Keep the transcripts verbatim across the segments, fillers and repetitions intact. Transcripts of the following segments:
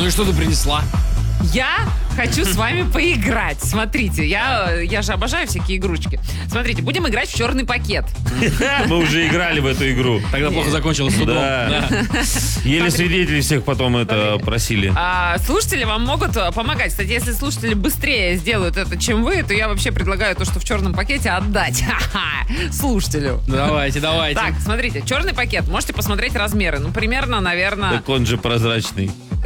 Ну и что ты принесла? Я хочу с вами поиграть. Смотрите, я, я же обожаю всякие игрушки. Смотрите, будем играть в черный пакет. Мы уже играли в эту игру. Тогда плохо закончилось судом. Да. Еле свидетели всех потом это просили. А, слушатели вам могут помогать. Кстати, если слушатели быстрее сделают это, чем вы, то я вообще предлагаю то, что в черном пакете отдать. Ха-ха, слушателю. Давайте, давайте. Так, смотрите, черный пакет. Можете посмотреть размеры. Ну, примерно, наверное... Так он же прозрачный.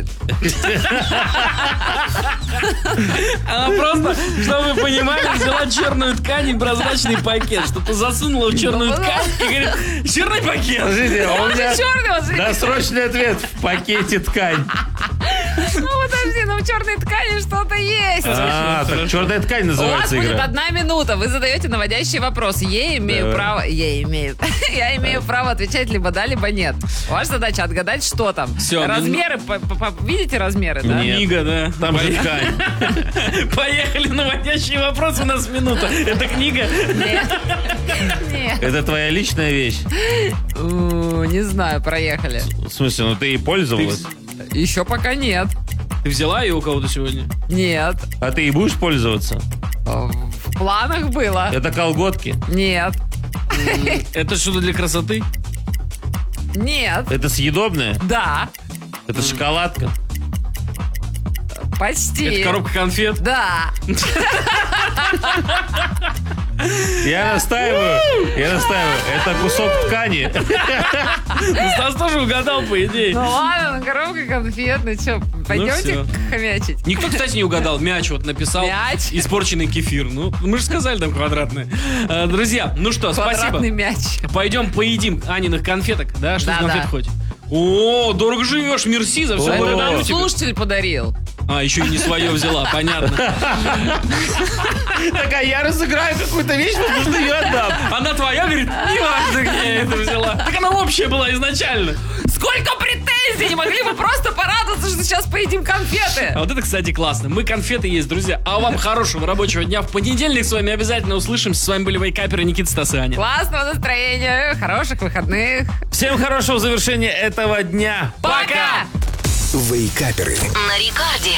Она просто, чтобы вы понимали, взяла черную ткань и прозрачный пакет. Что-то засунула в черную ткань и говорит, черный пакет. Подождите, а у меня Черный, вот, смотрите. досрочный ответ. В пакете ткань. Ну, подожди, ну в черной ткани что-то есть. А, так черная ткань У вас называется будет игра. одна минута. Вы задаете наводящий вопрос. Я имею Давай. право... Я имею... Я имею право отвечать либо да, либо нет. Ваша задача отгадать, что там. Всё, Размеры... по- по- по- Видите размеры, да? Нет. Книга, да. Там же ткань. Поехали, наводящий вопрос, у нас минута. Это книга? Нет. Нет. Это твоя личная вещь? У, Не знаю, проехали. В смысле, ну ты и пользовалась? Еще пока нет. Ты взяла ее у кого-то сегодня? Нет. А ты и будешь пользоваться? В планах было. Это колготки? Нет. Это что-то для красоты? Нет. Это съедобное? Да. Это шоколадка? Почти. Это коробка конфет? Да. Я настаиваю, я настаиваю. Это кусок ткани. Ну, Стас тоже угадал, по идее. Ну ладно, ну коробка конфет, ну что, пойдемте всё. хомячить? Никто, кстати, не угадал. Мяч вот написал. Мяч. Испорченный кефир. Ну, мы же сказали там квадратный. Э, Друзья, ну что, спасибо. Квадратный мяч. Пойдем поедим Аниных конфеток. Да, что Да, за конфет да. хоть? О, дорого живешь, мерси за все. О. Благодарю тебя. Слушатель подарил. А, еще и не свое взяла, понятно. Так, а я разыграю какую-то вещь, потому что ее отдам. Она твоя, говорит, не важно, где я это взяла. Так она общая была изначально. Сколько претензий! Не могли бы просто порадоваться, что сейчас поедим конфеты? А вот это, кстати, классно. Мы конфеты есть, друзья. А вам хорошего рабочего дня. В понедельник с вами обязательно услышимся. С вами были вейкаперы Никита, Стас и Аня. Классного настроения, хороших выходных. Всем хорошего завершения этого дня. Пока! Вейкаперы. На Рекорде.